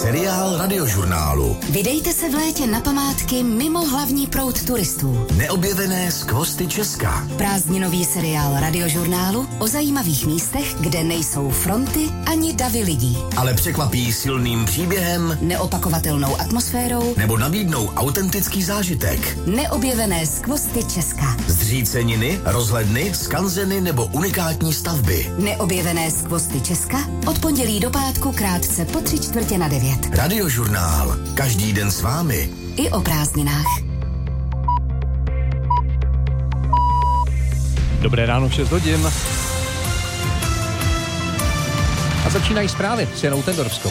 Seriál Radiožurnálu. Vydejte se v létě na památky mimo hlavní proud turistů. Neobjevené skvosty Česka. Prázdninový seriál Radiožurnálu o zajímavých místech, kde nejsou fronty ani davy lidí. Ale překvapí silným příběhem, neopakovatelnou atmosférou nebo nabídnou autentický zážitek. Neobjevené skvosty Česka. Zříceniny, rozhledny, skanzeny nebo unikátní stavby. Neobjevené skvosty Česka od pondělí do pátku krátce po 8:45. Radiožurnál. Každý den s vámi. I o prázdninách. Dobré ráno, 6 hodin. A začínají zprávy s Janou Tendorovskou.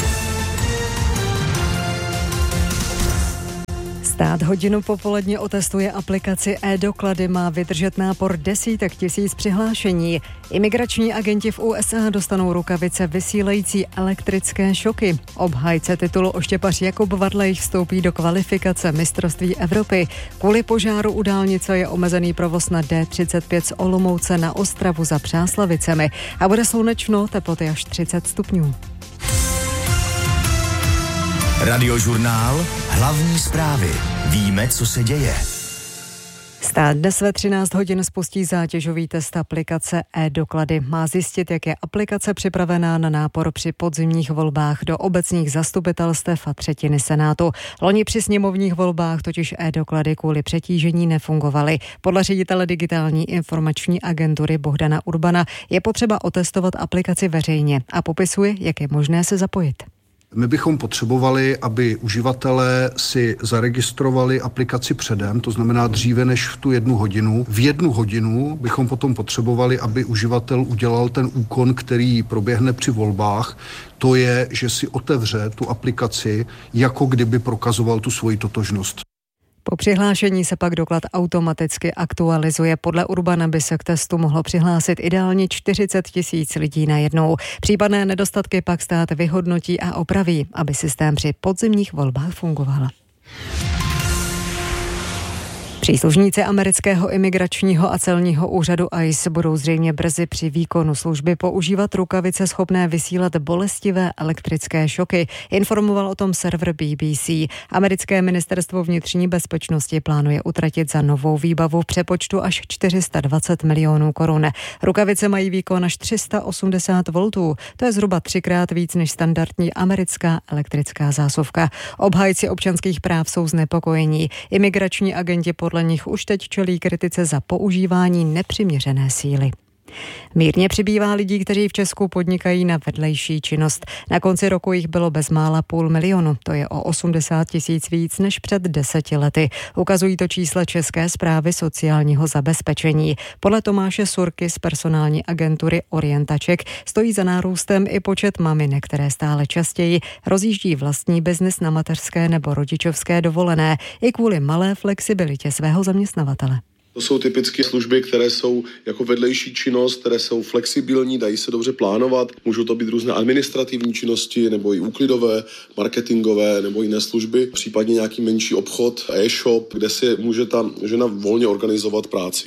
Stát hodinu popoledně otestuje aplikaci e-doklady, má vydržet nápor desítek tisíc přihlášení. Imigrační agenti v USA dostanou rukavice vysílající elektrické šoky. Obhájce titulu oštěpař Jakub Vadlej vstoupí do kvalifikace mistrovství Evropy. Kvůli požáru u dálnice je omezený provoz na D35 z Olomouce na Ostravu za Přáslavicemi. A bude slunečno, teploty až 30 stupňů. Radiožurnál. Hlavní zprávy. Víme, co se děje. Stát dnes ve 13 hodin spustí zátěžový test aplikace e-doklady. Má zjistit, jak je aplikace připravená na nápor při podzimních volbách do obecních zastupitelstev a třetiny Senátu. Loni při sněmovních volbách totiž e-doklady kvůli přetížení nefungovaly. Podle ředitele digitální informační agentury Bohdana Urbana je potřeba otestovat aplikaci veřejně a popisuje, jak je možné se zapojit. My bychom potřebovali, aby uživatelé si zaregistrovali aplikaci předem, to znamená dříve než v tu 1 hodinu. V 1 hodinu bychom potom potřebovali, aby uživatel udělal ten úkon, který proběhne při volbách. To je, že si otevře tu aplikaci, jako kdyby prokazoval tu svoji totožnost. Po přihlášení se pak doklad automaticky aktualizuje. Podle Urbana by se k testu mohlo přihlásit ideálně 40 tisíc lidí najednou. Případné nedostatky pak stát vyhodnotí a opraví, aby systém při podzimních volbách fungoval. Příslušníci amerického imigračního a celního úřadu ICE budou zřejmě brzy při výkonu služby používat rukavice schopné vysílat bolestivé elektrické šoky. Informoval o tom server BBC. Americké ministerstvo vnitřní bezpečnosti plánuje utratit za novou výbavu v přepočtu až 420 milionů korun. Rukavice mají výkon až 380 voltů. To je zhruba 3krát víc než standardní americká elektrická zásuvka. Obhájci občanských práv jsou znepokojení. Imigrační agenti podle nich už teď čelí kritice za používání nepřiměřené síly. Mírně přibývá lidí, kteří v Česku podnikají na vedlejší činnost. Na konci roku jich bylo bezmála 500 000. To je o 80 tisíc víc než před 10 lety. Ukazují to čísla České správy sociálního zabezpečení. Podle Tomáše Surky z personální agentury Orientaček stojí za nárůstem i počet maminek, které stále častěji rozjíždí vlastní biznis na mateřské nebo rodičovské dovolené i kvůli malé flexibilitě svého zaměstnavatele. To jsou typicky služby, které jsou jako vedlejší činnost, které jsou flexibilní, dají se dobře plánovat. Můžou to být různé administrativní činnosti, nebo i úklidové, marketingové, nebo jiné služby. Případně nějaký menší obchod, e-shop, kde si může ta žena volně organizovat práci.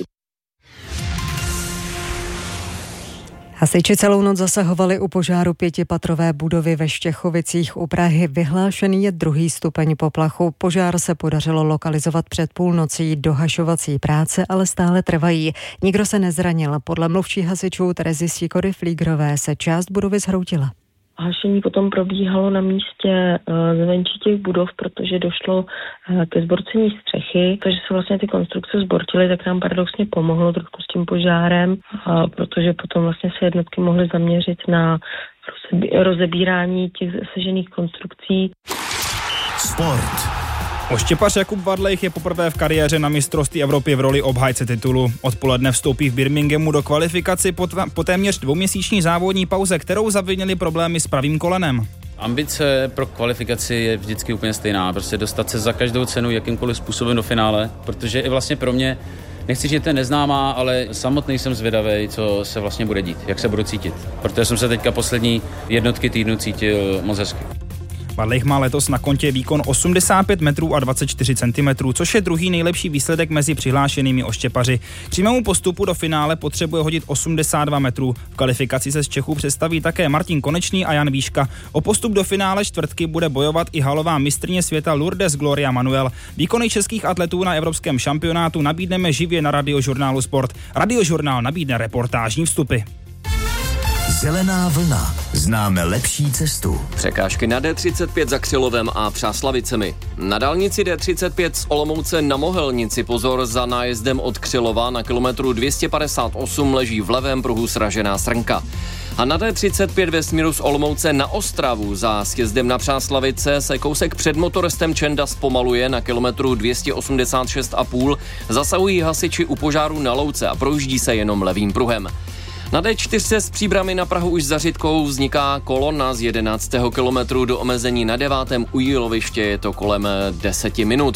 Hasiči celou noc zasahovali u požáru 5patrové budovy ve Štěchovicích u Prahy. Vyhlášený je 2. stupeň poplachu. Požár se podařilo lokalizovat před půlnocí. Dohašovací práce ale stále trvají. Nikdo se nezranil. Podle mluvčí hasičů Terezy Sikory-Flígrové se část budovy zhroutila. Hašení potom probíhalo na místě zvenčí těch budov, protože došlo ke zborcení střechy, takže se vlastně ty konstrukce zbortily, tak nám paradoxně pomohlo trošku s tím požárem, protože potom vlastně se jednotky mohly zaměřit na rozebírání těch sežených konstrukcí. Sport. Oštěpař Jakub Vadlej je poprvé v kariéře na mistrovství Evropy v roli obhájce titulu. Odpoledne vstoupí v Birminghamu do kvalifikaci po téměř 2měsíční závodní pauze, kterou zavinili problémy s pravým kolenem. Ambice pro kvalifikaci je vždycky úplně stejná, prostě dostat se za každou cenu jakýmkoliv způsobem do finále, protože i vlastně pro mě, nechci říct, že to je neznámá, ale samotný jsem zvědavý, co se vlastně bude dít, jak se budu cítit, protože jsem se teďka poslední jednotky týdnu cítil moc hezky. Badlejch má letos na kontě výkon 85 metrů a 24 cm, což je druhý nejlepší výsledek mezi přihlášenými oštěpaři. K přímému postupu do finále potřebuje hodit 82 metrů. V kvalifikaci se z Čechů představí také Martin Konečný a Jan Výška. O postup do finále čtvrtky bude bojovat i halová mistryně světa Lourdes Gloria Manuel. Výkony českých atletů na evropském šampionátu nabídneme živě na Radiožurnálu Sport. Radiožurnál nabídne reportážní vstupy. Zelená vlna. Známe lepší cestu. Překážky na D35 za Křilovem a Přáslavicemi. Na dálnici D35 z Olomouce na Mohelnici pozor, za nájezdem od Křilova na kilometru 258 leží v levém pruhu sražená srnka. A na D35 ve směru z Olomouce na Ostravu za sjezdem na Přáslavice se kousek před motorestem Čenda zpomaluje na kilometru 286,5. Zasahují hasiči u požáru na Louce a projíždí se jenom levým pruhem. Na D4 z Příbrami na Prahu už za Řitkou vzniká kolona z 11. kilometru do omezení na 9. u Jíloviště, je to kolem 10 minut.